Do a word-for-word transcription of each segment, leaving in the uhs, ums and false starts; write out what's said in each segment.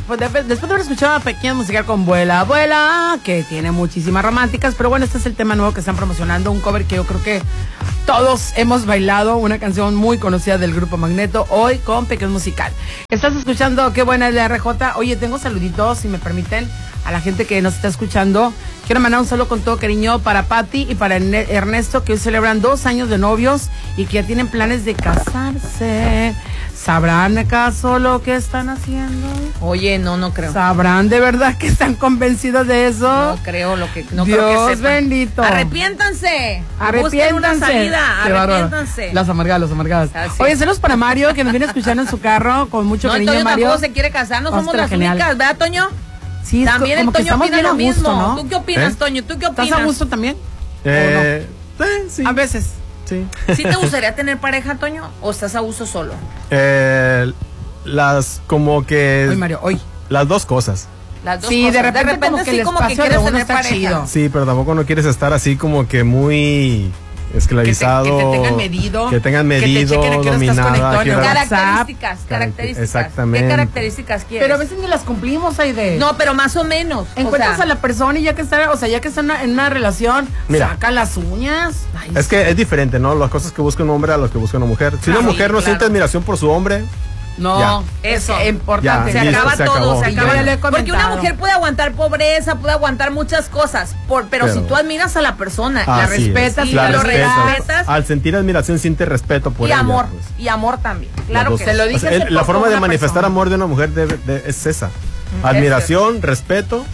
pues de, después de haber escuchado a Pequeña Musical con Vuela, Vuela, que tiene muchísimas románticas, pero bueno, este es el tema nuevo que están promocionando, un cover que yo creo que todos hemos bailado, una canción muy conocida del grupo Magneto, hoy con Pequeña Musical. Estás escuchando Qué Buena es la R J. Oye, tengo saluditos, si me permiten, a la gente que nos está escuchando. Quiero mandar un saludo con todo cariño para Patti y para Ernesto, que hoy celebran dos años de novios y que ya tienen planes de casarse. ¿Sabrán acaso lo que están haciendo? Oye, no, no creo. ¿Sabrán de verdad que están convencidos de eso? No creo lo que no Dios creo que sepan. Bendito. Arrepiéntanse. Arrepiéntanse. Busquen una salida. Arrepiéntanse. Las amargadas, las amargadas. Ah, sí. Oye, saludos para Mario, que nos viene escuchando en su carro con mucho no, cariño, Toño Mario. tampoco se quiere casar, no somos Ostras, las genial. únicas, ¿verdad, Toño? Sí, también como el que Toño estamos opina bien a lo gusto, mismo. ¿no? ¿Tú qué opinas, ¿Eh? Toño? ¿Tú qué opinas? ¿Estás a gusto también? Eh, no? eh, sí. A veces. Sí. ¿Sí te gustaría tener pareja, Toño? ¿O estás a gusto solo? Eh, las como que... Hoy, Mario, hoy. Las dos cosas. Las dos Sí, cosas. de repente, de repente como que sí, el como que espacio de quieres uno tener está pareja. chido. Sí, pero tampoco no quieres estar así como que muy esclavizado. Que te, que te tengan medido. Que tengan medido, que te chequen a qué hora estás dominada. conectado en a qué hora- Características, características. Exactamente. ¿Qué características quieres? Pero a veces ni las cumplimos, Aide. No, pero más o menos. Encuentras o sea, a la persona y ya que está, o sea, ya que está en una, en una relación, Mira. saca las uñas. Ay, Es que es diferente, ¿no? Las cosas que busca un hombre a las que busca una mujer. Si Ah, una sí, mujer no claro. siente admiración por su hombre, no, Ya. Eso. es importante. Ya, se listo, acaba se todo, acabó. se Y yo acaba. ya le he Porque una comentado. mujer puede aguantar pobreza, puede aguantar muchas cosas, por, pero, Pero- si tú admiras a la persona, la así es. respetas y La lo respetas. respetas Al sentir admiración siente respeto por y ella. amor, pues. y amor también. Claro Las que dos. Se lo sí. dije O sea, hace el- la poco forma a de una manifestar persona. amor de una mujer debe- de- es esa. Mm, Admiración, respeto.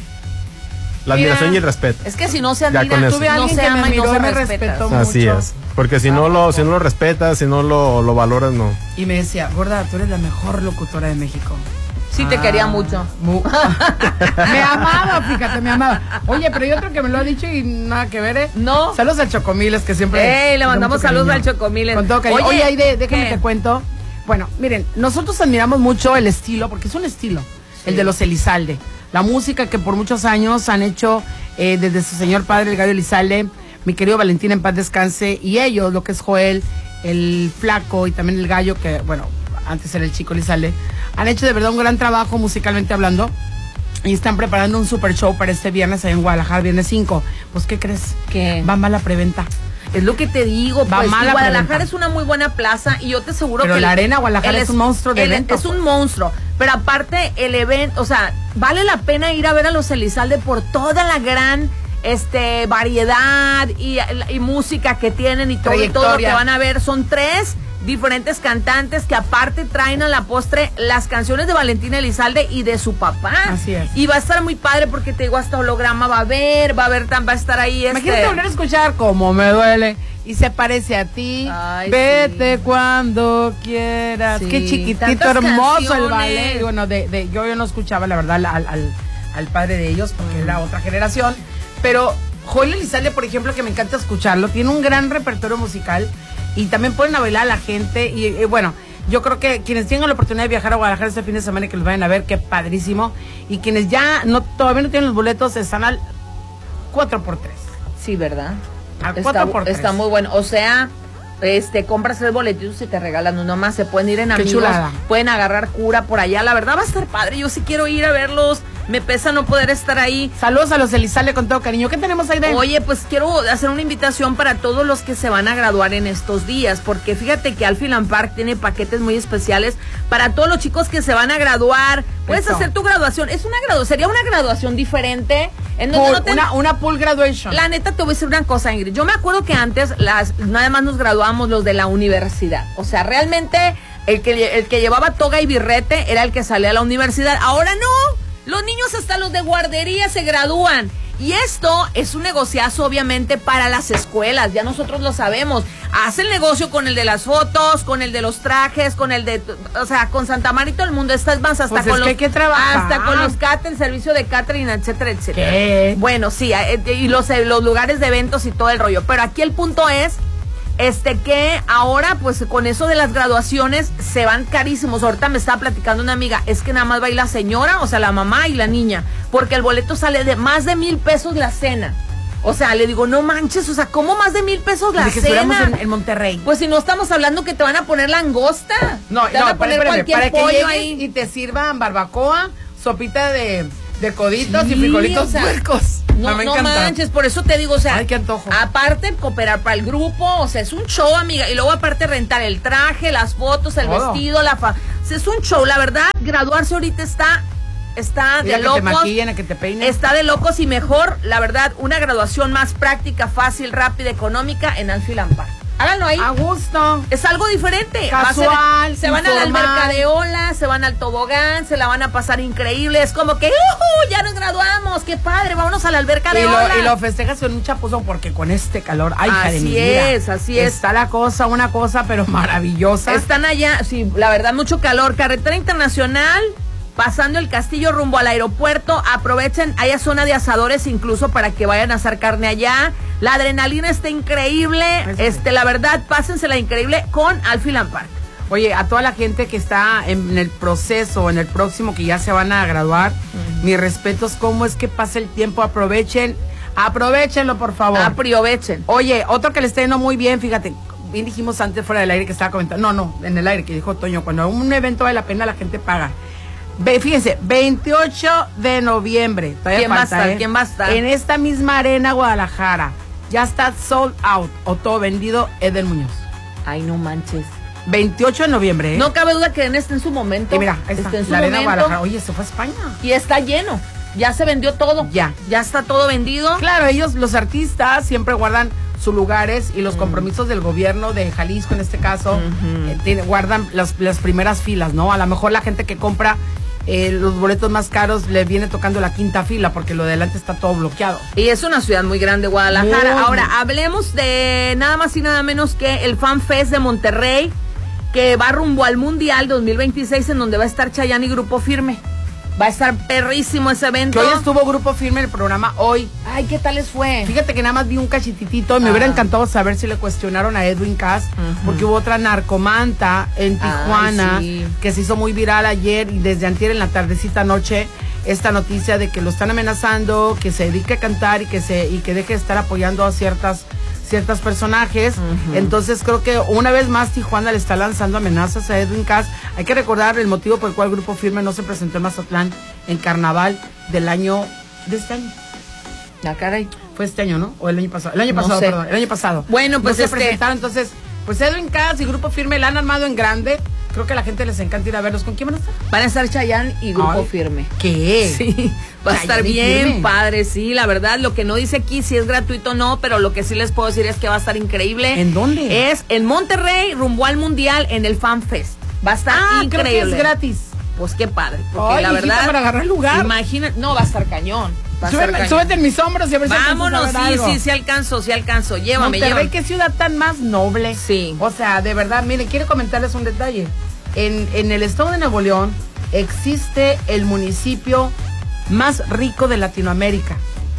La Mira, admiración y el respeto. Es que si no se Ya admira, con eso. Tuve a no alguien se que me ama y no admiró se y me respeta. respetó. Así mucho. es. Porque si no lo, si no lo respetas, si no lo, lo valoras, no. Y me decía, gorda, tú eres la mejor locutora de México. Sí te Ah, quería mucho. mu- me amaba, fíjate, me amaba. Oye, pero hay otro que me lo ha dicho y nada que ver, ¿eh? No. Saludos al Chocomiles, que siempre... Ey, le con mandamos mucho saludos cariño. al Chocomiles. Con todo cariño. Oye, Oye, Aide, déjame ¿qué? te cuento. Bueno, miren, nosotros admiramos mucho el estilo, porque es un estilo, el de los Elizalde. La música que por muchos años han hecho eh, desde su señor padre, el Gallo Elizalde, mi querido Valentín, en paz descanse, y ellos, lo que es Joel, el Flaco y también el Gallo, que, bueno, antes era el Chico Elizalde, han hecho de verdad un gran trabajo musicalmente hablando y están preparando un super show para este viernes ahí en Guadalajara, viernes cinco. Pues, ¿qué crees? ¿Qué? Va mal la preventa. Es lo que te digo, Va pues, mal y la Guadalajara preventa. es una muy buena plaza y yo te aseguro Pero que... la el- Arena Guadalajara el es un monstruo de el- evento, Es un pues. monstruo, pero aparte el evento, o sea, vale la pena ir a ver a los Elizalde por toda la gran este variedad y, y música que tienen y todo, y todo lo que Trayectoria. van a ver. Son tres diferentes cantantes que aparte traen a la postre las canciones de Valentín Elizalde y de su papá. Así es. Y va a estar muy padre porque te digo, hasta holograma va a haber, va a haber, va a estar ahí este... Imagínate volver a escuchar Como me duele y se parece a ti. Ay, Vete sí. cuando quieras. Sí, Qué chiquitito, tantas hermoso el canciones. ballet. Y bueno, de, de, yo, yo no escuchaba, la verdad, al, al, al padre de ellos, porque Mm. era otra generación. Pero Joel Elizalde, por ejemplo, que me encanta escucharlo, tiene un gran repertorio musical y también ponen a bailar a la gente. Y, y bueno, yo creo que quienes tengan la oportunidad de viajar a Guadalajara este fin de semana y que los vayan a ver, qué padrísimo. Y quienes ya no todavía no tienen los boletos, están al cuatro por tres. Sí, ¿verdad? A Está, cuatro por tres. está muy bueno. O sea, este, compras tres boletitos y te regalan uno más. Se pueden ir en Qué amigos. chulada. Pueden agarrar cura por allá. La verdad va a estar padre. Yo sí quiero ir a verlos. Me pesa no poder estar ahí. Saludos a los Elizalde con todo cariño. ¿Qué tenemos ahí de? Oye, pues quiero hacer una invitación para todos los que se van a graduar en estos días, porque fíjate que Alfiland Park tiene paquetes muy especiales para todos los chicos que se van a graduar. Puedes Eso. hacer tu graduación. Es una graduación, sería una graduación diferente. En donde Pool, no te- una, una pool graduation. La neta, te voy a decir una cosa, Ingrid. Yo me acuerdo que antes las nada más nos graduábamos los de la universidad. O sea, realmente el que, el que llevaba toga y birrete era el que salía a la universidad. Ahora no. Los niños hasta los de guardería se gradúan. Y esto es un negociazo, obviamente, para las escuelas. Ya nosotros lo sabemos. Hacen negocio con el de las fotos, con el de los trajes, con el de... O sea, con Santa María y todo el mundo. Estás más hasta Pues con es los... que hay que trabajar. Hasta con los catering, servicio de catering, etcétera, etcétera. ¿Qué? Bueno, sí, eh, y los, eh, los lugares de eventos y todo el rollo. Pero aquí el punto es... Este que ahora pues con eso de las graduaciones se van carísimos. Ahorita me estaba platicando una amiga, es que nada más va a ir la señora, o sea la mamá y la niña, porque el boleto sale de más de mil pesos la cena. O sea, le digo, no manches, o sea, ¿cómo más de mil pesos la De que cena? estuviéramos en, en Monterrey. Pues si no estamos hablando que te van a poner langosta. No, te van no, a poner espérame, cualquier para que pollo llegues ahí. y te sirvan barbacoa. O sopita de, de coditos Sí, y frijolitos o sea, puercos. No, me no encanta. manches, por eso te digo, o sea, Ay, qué antojo. aparte cooperar para el grupo, o sea, es un show, amiga, y luego aparte rentar el traje, las fotos, el Todo. vestido, la fa... O sea, es un show, la verdad, graduarse ahorita está, está Mira de que locos. te maquillen, a que te peinen. Está de locos y mejor, la verdad, una graduación más práctica, fácil, rápida, económica en Anfield Park. Háganlo ahí. A gusto. Es algo diferente. Casual, Va a ser- se van a la informal. alberca de olas, se van al tobogán, se la van a pasar increíble. Es como que, ¡uh! Ya nos graduamos, qué padre, vámonos a la alberca de Y olas. lo, y lo festejas con un chapuzón porque con este calor, ay, hija de mi Así vida, es, así es. Está la cosa, una cosa, pero maravillosa. Están allá, sí, la verdad, mucho calor. Carretera internacional, pasando el castillo rumbo al aeropuerto. Aprovechen, hay zona de asadores incluso para que vayan a asar carne allá. La adrenalina está increíble. Eso sí. Este, la verdad, pásensela increíble con Anfield Park. Oye, a toda la gente que está en el proceso, en el próximo, que ya se van a graduar, uh-huh. mis respetos. ¿Cómo es que pasa el tiempo? Aprovechen, aprovechenlo, por favor. Aprovechen. Oye, otro que le está yendo muy bien, fíjate, bien dijimos antes fuera del aire que estaba comentando, no, no, en el aire que dijo Toño, cuando un evento vale la pena, la gente paga. Ve, fíjense, veintiocho de noviembre. ¿Quién falta, va a estar? ¿eh? ¿Quién va a estar? En esta misma arena, Guadalajara. Ya está sold out o todo vendido, Eden Muñoz. Ay, no manches. veintiocho de noviembre, ¿eh? No cabe duda que en este en su momento. Y mira, ahí está, este en su la arena momento, Guadalajara. Oye, se fue a España. Y está lleno. Ya se vendió todo. Ya. Ya está todo vendido. Claro, ellos, los artistas, siempre guardan sus lugares y los mm. compromisos del gobierno de Jalisco, en este caso, uh-huh. eh, tiene, guardan las, las primeras filas, ¿no? A lo mejor la gente que compra eh, los boletos más caros le viene tocando la quinta fila porque lo de adelante está todo bloqueado. Y es una ciudad muy grande, Guadalajara. Muy. Ahora, hablemos de nada más y nada menos que el Fan Fest de Monterrey, que va rumbo al Mundial dos mil veintiséis, en donde va a estar Chayanne y Grupo Firme. Va a estar perrísimo ese evento. Que hoy estuvo Grupo Firme en el programa Hoy. Ay, ¿qué tal les fue? Fíjate que nada más vi un cachititito y me ah. hubiera encantado saber si le cuestionaron a Edwin Cass, uh-huh. porque hubo otra narcomanta en Tijuana. Ay, sí. Que se hizo muy viral ayer y desde antier en la tardecita noche esta noticia de que lo están amenazando, que se dedique a cantar y que se y que deje de estar apoyando a ciertas ciertos personajes. Uh-huh. Entonces creo que una vez más Tijuana le está lanzando amenazas a Edwin Cass. Hay que recordar el motivo por el cual el Grupo Firme no se presentó en Mazatlán en Carnaval del año de este año. La caray. Fue este año, ¿no? O el año pasado. El año no pasado, sé. perdón. El año pasado. Bueno, pues no este... se presentaron. Entonces, pues Edwin Cass y Grupo Firme la han armado en grande. Creo que a la gente les encanta ir a verlos. ¿Con quién van a estar? Van a estar Chayanne y Grupo Ay, Firme. ¿Qué? Sí, va a Chayanne estar bien Firme. padre, sí, la verdad. Lo que no dice aquí si es gratuito o no, pero lo que sí les puedo decir es que va a estar increíble. ¿En dónde? Es en Monterrey, rumbo al Mundial, en el Fan Fest. Va a estar ah, increíble. creo que es gratis. Pues qué padre, porque Ay, la hijita, verdad... para agarrar lugar. Imagina, no, va a estar cañón. Va a Súbete, estar cañón. súbete en mis hombros y a ver si Vámonos, alcanzas a ver sí, algo. sí, sí alcanzo, sí alcanzo. Llévame, Monterrey, llévame. qué ciudad tan más noble. Sí. O sea, de verdad, miren, quiero comentarles un detalle. En, en el estado de Nuevo León existe el municipio más rico de Latinoamérica.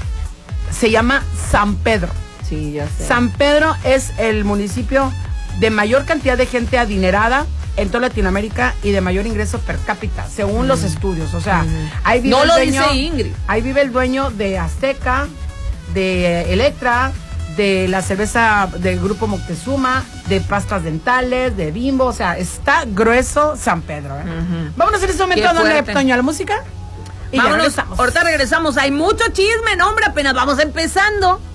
Se llama San Pedro. Sí, ya sé. San Pedro es el municipio de mayor cantidad de gente adinerada en toda Latinoamérica y de mayor ingreso per cápita, según mm. los estudios. O sea, mm. ahí vive no el lo dueño, dice Ingrid. Ahí vive el dueño de Azteca, de Electra, de la cerveza del Grupo Moctezuma, de pastas dentales, de Bimbo. O sea, está grueso San Pedro. ¿eh? Uh-huh. Vámonos en este momento a darle, Toño, a la música. Y vámonos, ahorita regresamos. Hay mucho chisme, no, hombre, apenas vamos empezando.